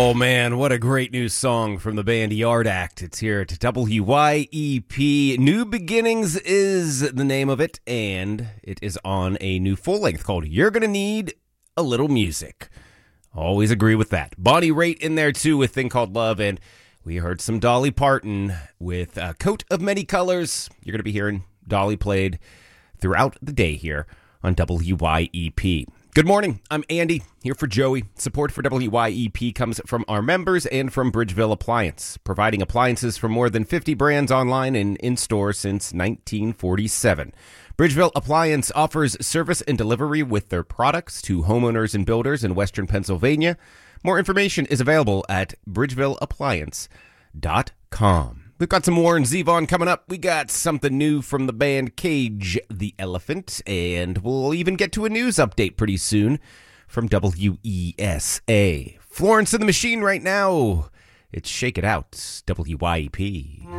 Oh, man, what a great new song from the band Yard Act. It's here at WYEP. New Beginnings is the name of it, and it is on a new full-length called You're Gonna Need a Little Music. Always agree with that. Bonnie Raitt in there, too, with Thing Called Love, and we heard some Dolly Parton with a Coat of Many Colors. You're going to be hearing Dolly played throughout the day here on WYEP. Good morning. I'm Andy, here for Joey. Support for WYEP comes from our members and from Bridgeville Appliance, providing appliances from more than 50 brands online and in-store since 1947. Bridgeville Appliance offers service and delivery with their products to homeowners and builders in Western Pennsylvania. More information is available at bridgevilleappliance.com. We've got some Warren Zevon coming up. We got something new from the band Cage the Elephant, and we'll even get to a news update pretty soon from WESA. Florence and the Machine right now. It's Shake It Out, WYEP.